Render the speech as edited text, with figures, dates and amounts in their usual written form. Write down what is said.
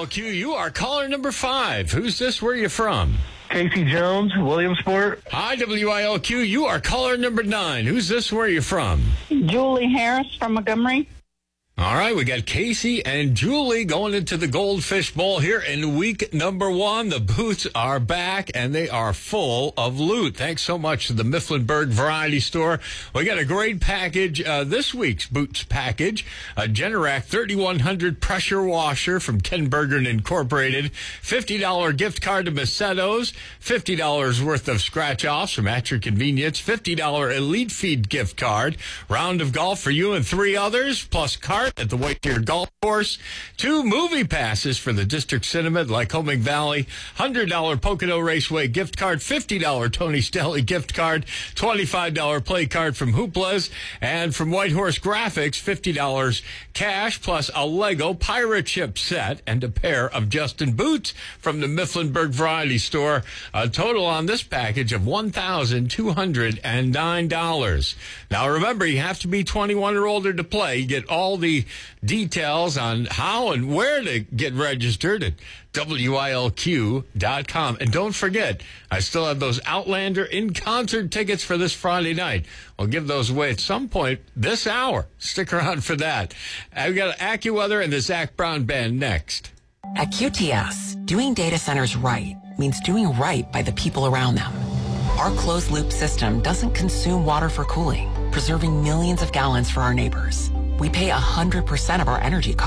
WILQ, you are caller number 5. Who's this? Where are you from? Casey Jones, Williamsport. Hi, WILQ, you are caller number 9. Who's this? Where are you from? Julie Harris from Montgomery. All right, we got Casey and Julie going into the Goldfish Bowl here in week number 1. The boots are back, and they are full of loot. Thanks so much to the Mifflinburg Variety Store. We got a great package, this week's boots package, a Generac 3100 pressure washer from Ken Berger Incorporated, $50 gift card to Macetto's, $50 worth of scratch-offs from At Your Convenience, $50 Elite Feed gift card, round of golf for you and 3 others, plus cart at the White Deer Golf Course, 2 movie passes for the District Cinema at Lycoming Valley, $100 Pocono Raceway gift card, $50 Tony's Deli gift card, $25 play card from Hoopla's, and from White Horse Graphics, $50 cash plus a Lego Pirate Ship set and a pair of Justin boots from the Mifflinburg Variety Store. A total on this package of $1,209. Now remember, you have to be 21 or older to play. You get all the details on how and where to get registered at WILQ.com. And don't forget, I still have those Outlander in-concert tickets for this Friday night. I'll give those away at some point this hour. Stick around for that. I've got AccuWeather and the Zach Brown Band next. At QTS, doing data centers right means doing right by the people around them. Our closed-loop system doesn't consume water for cooling, preserving millions of gallons for our neighbors. We pay 100% of our energy costs